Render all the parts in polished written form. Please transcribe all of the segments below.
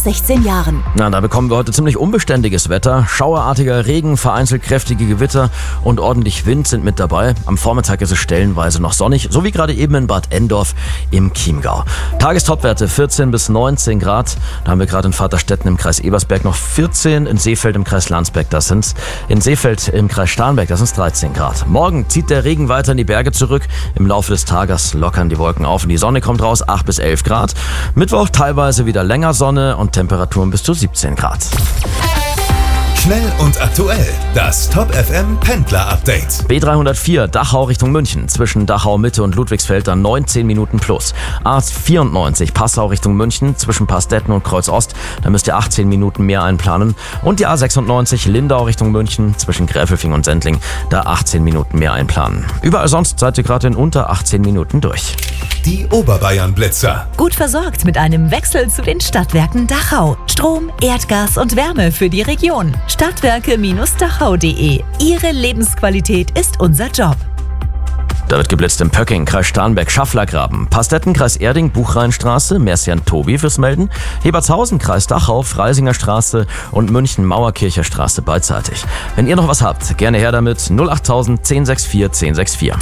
16 Jahren. Na, da bekommen wir heute ziemlich unbeständiges Wetter. Schauerartiger Regen, vereinzelt kräftige Gewitter und ordentlich Wind sind mit dabei. Am Vormittag ist es stellenweise noch sonnig, so wie gerade eben in Bad Endorf im Chiemgau. Tagestopwerte 14 bis 19 Grad. Da haben wir gerade in Vaterstetten im Kreis Ebersberg noch 14, in Seefeld im Kreis Landsberg, das sind's. In Seefeld im Kreis Starnberg, das sind 13 Grad. Morgen zieht der Regen weiter in die Berge zurück. Im Laufe des Tages lockern die Wolken auf und die Sonne kommt raus, 8 bis 11 Grad. Mittwoch teilweise wieder länger Sonne und Temperaturen bis zu 17 Grad. Schnell und aktuell, das Top FM Pendler Update. B304 Dachau Richtung München, zwischen Dachau Mitte und Ludwigsfeld dann 19 Minuten plus. A94 Passau Richtung München, zwischen Pastetten und Kreuz Ost, da müsst ihr 18 Minuten mehr einplanen. Und die A96 Lindau Richtung München, zwischen Gräfelfing und Sendling, da 18 Minuten mehr einplanen. Überall sonst seid ihr gerade in unter 18 Minuten durch. Die Oberbayern-Blitzer. Gut versorgt mit einem Wechsel zu den Stadtwerken Dachau. Strom, Erdgas und Wärme für die Region. Stadtwerke-dachau.de. Ihre Lebensqualität ist unser Job. Da wird geblitzt im Pöcking, Kreis Starnberg, Schafflergraben, Pastetten, Kreis Erding, Buchrheinstraße, Mercian Tobi fürs Melden, Hebertshausen, Kreis Dachau, Freisinger Straße und München Mauerkircher Straße beidseitig. Wenn ihr noch was habt, gerne her damit 08000 1064 1064.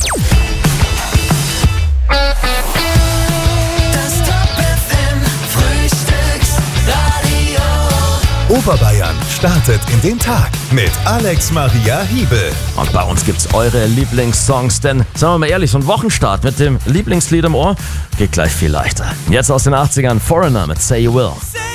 Oberbayern startet in den Tag mit Alex Maria Hiebel. Und bei uns gibt's eure Lieblingssongs, denn, sagen wir mal ehrlich, so ein Wochenstart mit dem Lieblingslied im Ohr geht gleich viel leichter. Jetzt aus den 80ern, Foreigner mit Say You Will.